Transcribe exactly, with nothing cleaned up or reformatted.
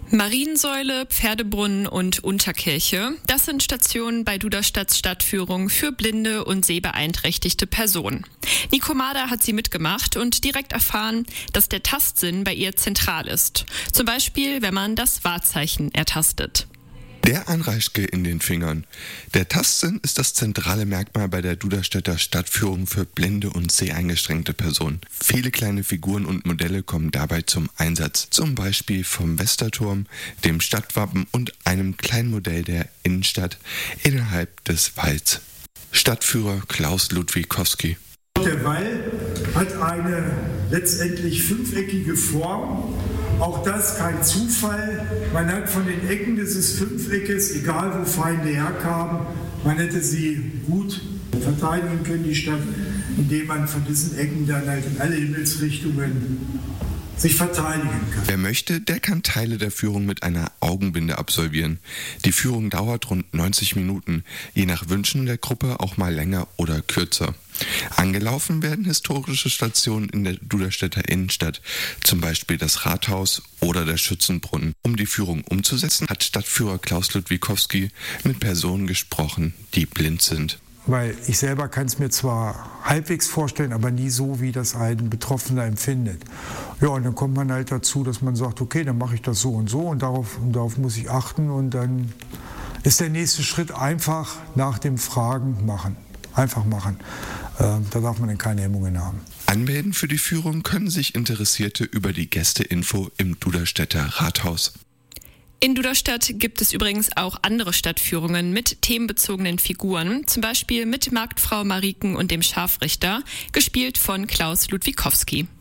Mariensäule, Pferdebrunnen und Unterkirche, das sind Stationen bei Duderstadts Stadtführung für blinde und sehbeeinträchtigte Personen. Nico Mader hat sie mitgemacht und direkt erfahren, dass der Tastsinn bei ihr zentral ist. Zum Beispiel, wenn man das Wahrzeichen ertastet. Der Anreischke in den Fingern. Der Tastsinn ist das zentrale Merkmal bei der Duderstädter Stadtführung für blinde und seheingeschränkte Personen. Viele kleine Figuren und Modelle kommen dabei zum Einsatz. Zum Beispiel vom Westerturm, dem Stadtwappen und einem kleinen Modell der Innenstadt innerhalb des Walls. Stadtführer Klaus Ludwikowski. Der Wall hat eine letztendlich fünfeckige Form. Auch das kein Zufall. Man hat von den Ecken dieses Fünfeckes, egal wo Feinde herkamen, man hätte sie gut verteidigen können, die Stadt, indem man von diesen Ecken dann halt in alle Himmelsrichtungen sich verteidigen kann. Wer möchte, der kann Teile der Führung mit einer Augenbinde absolvieren. Die Führung dauert rund neunzig Minuten, je nach Wünschen der Gruppe auch mal länger oder kürzer. Angelaufen werden historische Stationen in der Duderstädter Innenstadt, zum Beispiel das Rathaus oder der Schützenbrunnen. Um die Führung umzusetzen, hat Stadtführer Klaus Ludwikowski mit Personen gesprochen, die blind sind. Weil ich selber kann es mir zwar halbwegs vorstellen, aber nie so, wie das ein Betroffener empfindet. Ja, und dann kommt man halt dazu, dass man sagt, okay, dann mache ich das so und so und darauf, und darauf muss ich achten. Und dann ist der nächste Schritt einfach nach dem Fragen machen. Einfach machen. Äh, da darf man dann keine Hemmungen haben. Anmelden für die Führung können sich Interessierte über die Gästeinfo im Duderstädter Rathaus. In Duderstadt gibt es übrigens auch andere Stadtführungen mit themenbezogenen Figuren, zum Beispiel mit Marktfrau Mariken und dem Scharfrichter, gespielt von Klaus Ludwikowski.